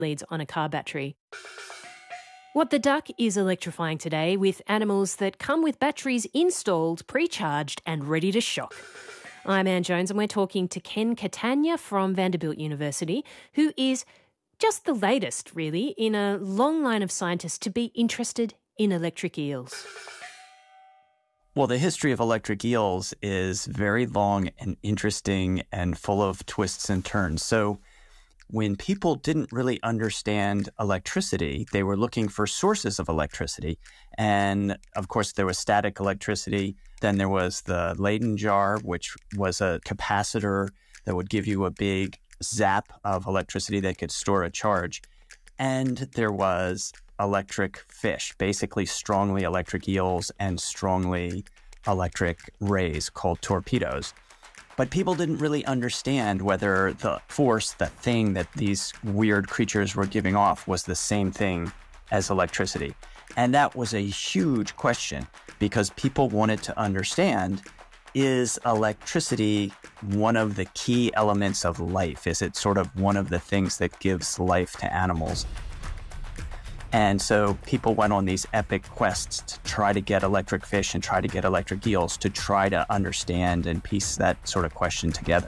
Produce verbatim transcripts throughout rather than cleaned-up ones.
leads on a car battery. What the Duck is electrifying today with animals that come with batteries installed, pre-charged and ready to shock. I'm Anne Jones and we're talking to Ken Catania from Vanderbilt University, who is just the latest, really, in a long line of scientists to be interested in electric eels. Well, the history of electric eels is very long and interesting and full of twists and turns. So when people didn't really understand electricity, they were looking for sources of electricity. And of course, there was static electricity. Then there was the Leyden jar, which was a capacitor that would give you a big zap of electricity that could store a charge. And there was electric fish, basically strongly electric eels and strongly electric rays called torpedoes. But people didn't really understand whether the force, the thing that these weird creatures were giving off was the same thing as electricity. And that was a huge question because people wanted to understand, is electricity one of the key elements of life? Is it sort of one of the things that gives life to animals? And so people went on these epic quests to try to get electric fish and try to get electric eels to try to understand and piece that sort of question together.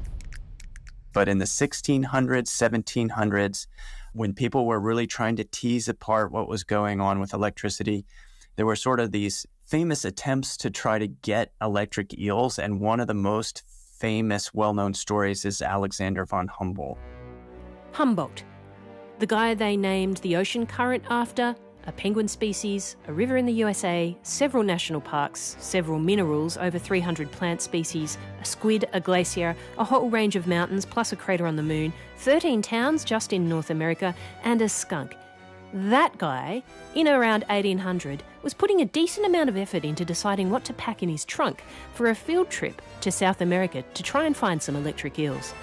But in the sixteen hundreds, seventeen hundreds, when people were really trying to tease apart what was going on with electricity, there were sort of these famous attempts to try to get electric eels. And one of the most famous, well-known stories is Alexander von Humboldt. Humboldt, the guy they named the ocean current after, a penguin species, a river in the U S A, several national parks, several minerals, over three hundred plant species, a squid, a glacier, a whole range of mountains, plus a crater on the moon, thirteen towns just in North America, and a skunk. That guy, in around eighteen hundred, was putting a decent amount of effort into deciding what to pack in his trunk for a field trip to South America to try and find some electric eels.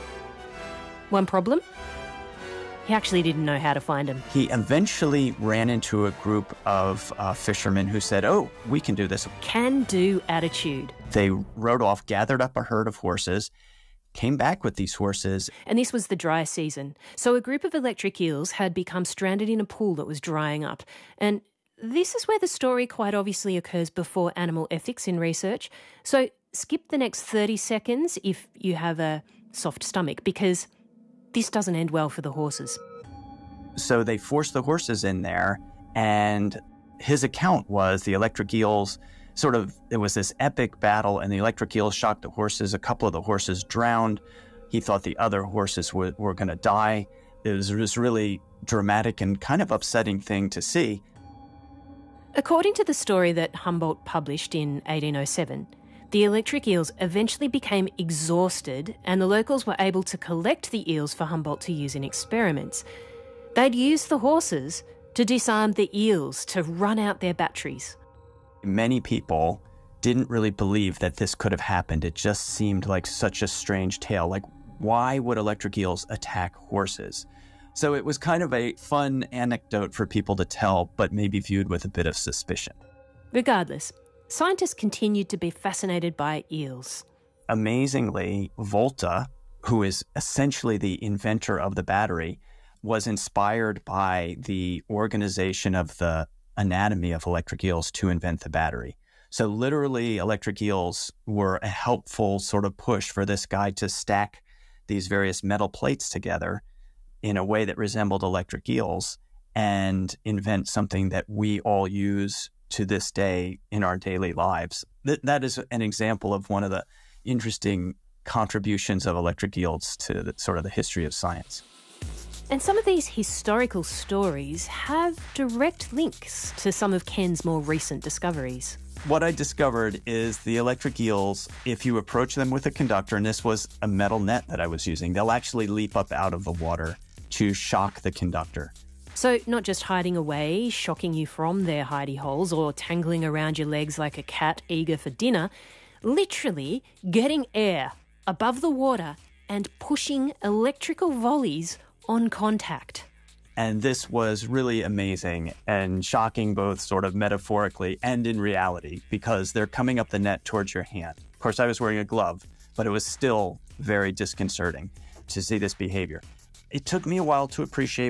One problem? He actually didn't know how to find them. He eventually ran into a group of uh, fishermen who said, oh, we can do this. Can-do attitude. They rode off, gathered up a herd of horses, came back with these horses. And this was the dry season. So a group of electric eels had become stranded in a pool that was drying up. And this is where the story quite obviously occurs before animal ethics in research. So skip the next thirty seconds if you have a soft stomach, because this doesn't end well for the horses. So they forced the horses in there, and his account was the electric eels sort of, it was this epic battle, and the electric eels shocked the horses. A couple of the horses drowned. He thought the other horses w- were going to die. It was this really dramatic and kind of upsetting thing to see. According to the story that Humboldt published in eighteen oh seven, the electric eels eventually became exhausted and the locals were able to collect the eels for Humboldt to use in experiments. They'd use the horses to disarm the eels to run out their batteries. Many people didn't really believe that this could have happened. It just seemed like such a strange tale. Like, why would electric eels attack horses? So it was kind of a fun anecdote for people to tell, but maybe viewed with a bit of suspicion. Regardless, scientists continued to be fascinated by eels. Amazingly, Volta, who is essentially the inventor of the battery, was inspired by the organization of the anatomy of electric eels to invent the battery. So literally, electric eels were a helpful sort of push for this guy to stack these various metal plates together in a way that resembled electric eels and invent something that we all use to this day in our daily lives. Th- that is an example of one of the interesting contributions of electric eels to the, sort of the history of science. And some of these historical stories have direct links to some of Ken's more recent discoveries. What I discovered is the electric eels, if you approach them with a conductor, and this was a metal net that I was using, they'll actually leap up out of the water to shock the conductor. So not just hiding away, shocking you from their hidey holes, or tangling around your legs like a cat eager for dinner, literally getting air above the water and pushing electrical volleys on contact. And this was really amazing and shocking, both sort of metaphorically and in reality, because they're coming up the net towards your hand. Of course, I was wearing a glove, but it was still very disconcerting to see this behavior. it took me a while to appreciate